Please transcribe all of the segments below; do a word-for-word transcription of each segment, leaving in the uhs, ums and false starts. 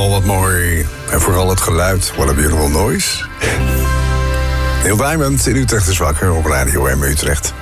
Oh, wat mooi. En vooral het geluid. What a beautiful noise. Neil Diamond in Utrecht is wakker op Radio M Utrecht.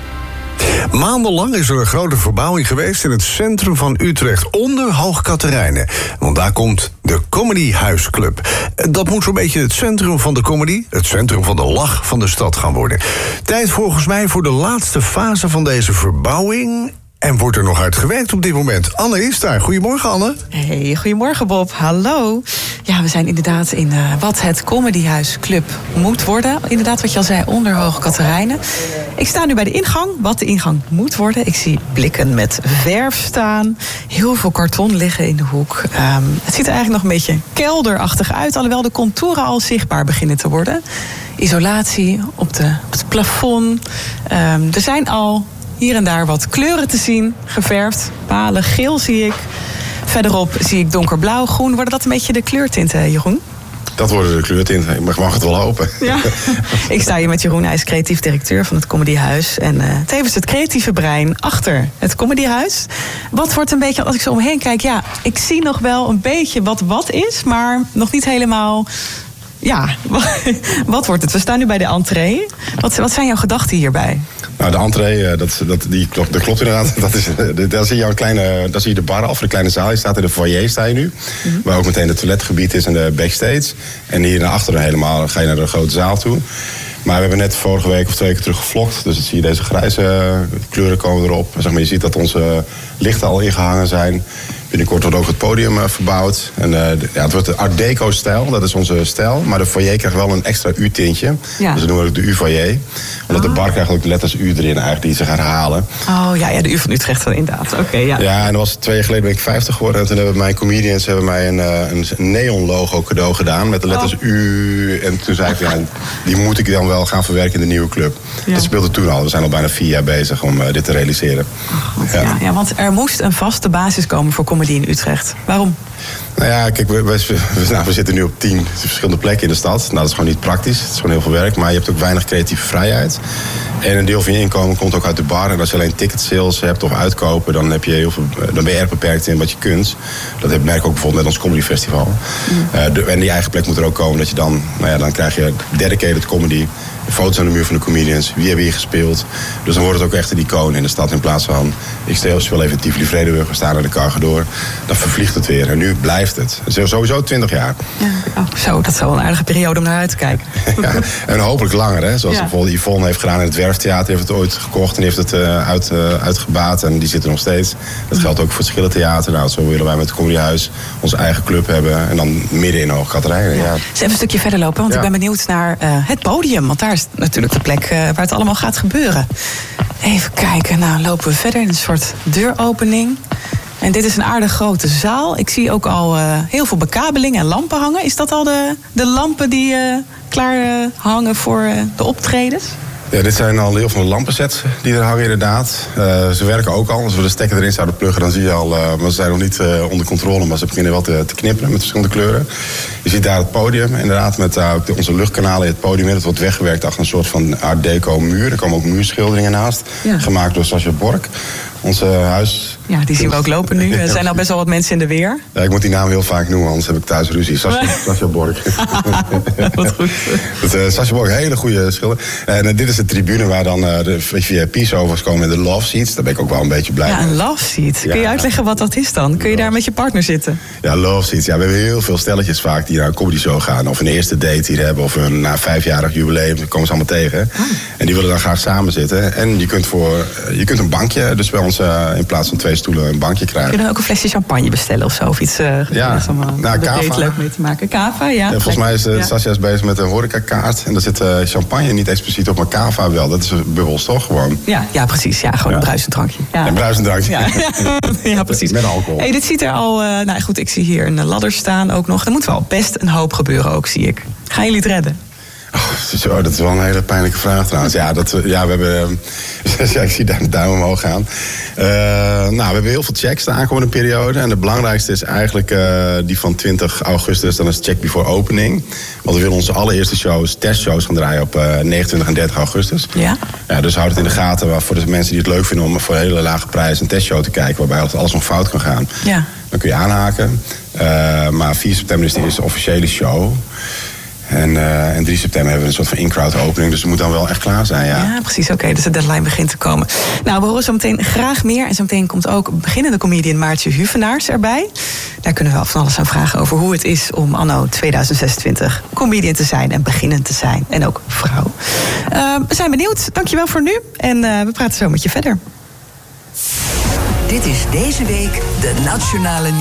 Maandenlang is er een grote verbouwing geweest in het centrum van Utrecht, onder Hoog Catharijne. Want daar komt de Comedy Huisclub. Dat moet zo'n beetje het centrum van de comedy, het centrum van de lach van de stad gaan worden. Tijd volgens mij voor de laatste fase van deze verbouwing. En wordt er nog uitgewerkt op dit moment. Anne is daar. Goedemorgen, Anne. Hey, goedemorgen, Bob. Hallo. Ja, we zijn inderdaad in uh, wat het Comedyhuisclub moet worden. Inderdaad, wat je al zei, onder Hoog Catharijne. Ik sta nu bij de ingang, wat de ingang moet worden. Ik zie blikken met verf staan. Heel veel karton liggen in de hoek. Um, het ziet er eigenlijk nog een beetje kelderachtig uit, alhoewel de contouren al zichtbaar beginnen te worden. Isolatie op, de, op het plafond. Um, er zijn al hier en daar wat kleuren te zien, geverfd. Palen, geel zie ik. Verderop zie ik donkerblauw, groen. Worden dat een beetje de kleurtinten, Jeroen? Dat worden de kleurtinten. Ik mag, mag het wel hopen. Ja. Ik sta hier met Jeroen. Hij is creatief directeur van het Comedyhuis. En uh, tevens het creatieve brein achter het Comedyhuis. Wat wordt een beetje, als ik zo omheen kijk... ja, ik zie nog wel een beetje wat wat is, maar nog niet helemaal... Ja, wat wordt het? We staan nu bij de entree. Wat, wat zijn jouw gedachten hierbij? Nou, de entree, dat, dat, die, dat klopt inderdaad. Dat is, daar zie je een kleine, daar zie je de bar af, de kleine zaal. Je staat in de foyer, sta je nu. Mm-hmm. Waar ook meteen het toiletgebied is en de backstage. En hier naar achteren helemaal ga je naar de grote zaal toe. Maar we hebben net vorige week of twee weken terug gevlokt. Dus dan zie je deze grijze kleuren komen erop. Zeg maar, je ziet dat onze lichten al ingehangen zijn. Binnenkort wordt ook het podium uh, verbouwd. En, uh, de, ja, het wordt de Art Deco-stijl, dat is onze stijl. Maar de foyer krijgt wel een extra U-tintje. Ja. Dus dat noemen we ook de U-foyer. Omdat oh. de bar krijgt ook de letters U erin eigenlijk, die zich herhalen. Oh ja, ja, de U van Utrecht dan inderdaad. Oké, okay, ja. Ja, en dan was het twee jaar geleden ben ik vijftig geworden. En toen hebben mijn comedians hebben mij een, uh, een neon-logo cadeau gedaan. Met de letters oh. U. En toen zei ik, ja, die moet ik dan wel gaan verwerken in de nieuwe club. Ja. Dat speelde toen al. We zijn al bijna vier jaar bezig om uh, dit te realiseren. Oh, ja. Ja, ja, want er moest een vaste basis komen voor comedy in Utrecht. Waarom? Nou ja, kijk, we, we, we, nou, we zitten nu op tien verschillende plekken in de stad. Nou, dat is gewoon niet praktisch. Het is gewoon heel veel werk. Maar je hebt ook weinig creatieve vrijheid. En een deel van je inkomen komt ook uit de bar. En als je alleen ticketsales hebt of uitkopen, dan, heb je heel veel, dan ben je erg beperkt in wat je kunt. Dat merk ik ook bijvoorbeeld met ons Comedy Festival. Mm. Uh, de, en die eigen plek moet er ook komen. Dat je dan, nou ja, dan krijg je dedicated comedy. Foto's aan de muur van de comedians. Wie hebben hier gespeeld? Dus dan wordt het ook echt een icoon in de stad. In plaats van, ik speel even Tivoli Vredenburg, we staan naar de Cargador. Dan vervliegt het weer. En nu blijft het. Sowieso twintig jaar. Ja. Oh, zo, dat is wel een aardige periode om naar uit te kijken. Ja, en hopelijk langer. Hè? Zoals ja. bijvoorbeeld Yvonne heeft gedaan in het Werftheater. Heeft het ooit gekocht en heeft het uh, uit, uh, uitgebaat. En die zit er nog steeds. Dat geldt ook voor het Schillentheater. Nou, zo willen wij met het Comedyhuis onze eigen club hebben. En dan midden in Hoog Catharijne. Ja. Ja. Dus even een stukje verder lopen. Want ja. ik ben benieuwd naar uh, het podium. Want daar is natuurlijk de plek uh, waar het allemaal gaat gebeuren. Even kijken. Nou, lopen we verder in een soort deuropening. En dit is een aardig grote zaal. Ik zie ook al uh, heel veel bekabeling en lampen hangen. Is dat al de, de lampen die uh, klaar uh, hangen voor uh, de optredens? Ja, dit zijn al heel veel lampensets die er hangen inderdaad. Uh, ze werken ook al. Als we de stekker erin zouden pluggen, dan zie je al... Uh, maar ze zijn nog niet uh, onder controle, maar ze beginnen wel te, te knipperen met verschillende kleuren. Je ziet daar het podium, inderdaad, met uh, onze luchtkanalen in het podium. Dat wordt weggewerkt achter een soort van Art Deco muur. Er komen ook muurschilderingen naast, ja. gemaakt door Sascha Bork. Onze huis... Ja, die zien we ook lopen nu. Er zijn al best wel wat mensen in de weer. Ja, ik moet die naam heel vaak noemen, anders heb ik thuis ruzie. Sascha Bork. Wat goed. Dat, uh, Sascha Bork, hele goede schilder. En uh, dit is de tribune waar dan uh, de V I P's overigens komen in de love seats. Daar ben ik ook wel een beetje blij ja, mee. Ja, een love seat. Kun je ja, uitleggen wat dat is dan? Kun je daar met je partner zitten? Ja, love seats. Ja, we hebben heel veel stelletjes vaak die naar een comedy show gaan. Of een eerste date hier hebben. Of een na vijfjarig jubileum. Dat komen ze allemaal tegen. Oh. En die willen dan graag samen zitten. En je kunt, voor, je kunt een bankje, dus bij ons uh, in plaats van twee stoelen, een bankje krijgen. Kun je dan ook een flesje champagne bestellen of zo? Of iets uh, ja, om nou, de date leuk mee te maken. Cava, ja. ja volgens mij is uh, ja. Sascha is bezig met een horecakaart. En daar zit uh, champagne niet expliciet op, maar cava wel. Dat is bubbels toch gewoon? Ja, ja precies. Ja, gewoon ja. een bruisend drankje. Ja. Een bruisend drankje. Ja, ja precies. Met alcohol. Hey, dit ziet er al... Uh, nou goed, ik zie hier een ladder staan ook nog. Er moet wel best een hoop gebeuren ook, zie ik. Gaan jullie het redden? Oh, zo, dat is wel een hele pijnlijke vraag trouwens. Ja, dat, ja we hebben... ja, ik zie daar een duim omhoog gaan. Uh, nou, we hebben heel veel checks de aankomende periode. En de belangrijkste is eigenlijk uh, die van twintig augustus. Dan is check before opening. Want we willen onze allereerste shows, testshows gaan draaien op uh, negenentwintig en dertig augustus. Ja? Ja, dus houd het in de gaten waar voor de mensen die het leuk vinden om voor een hele lage prijs een testshow te kijken. Waarbij alles nog fout kan gaan. Ja. Dan kun je aanhaken. Uh, Uh, maar vier september is de eerste officiële show. En, uh, en drie september hebben we een soort van in-crowd opening. Dus het moet dan wel echt klaar zijn, ja. Ja, precies. Oké, okay, dus de deadline begint te komen. Nou, we horen zo meteen graag meer. En zo meteen komt ook beginnende comedian Maartje Huvenaars erbij. Daar kunnen we wel van alles aan vragen over hoe het is om anno tweeduizend zesentwintig comedian te zijn en beginnend te zijn. En ook vrouw. Uh, we zijn benieuwd. Dankjewel voor nu. En uh, we praten zo met je verder. Dit is deze week de Nationale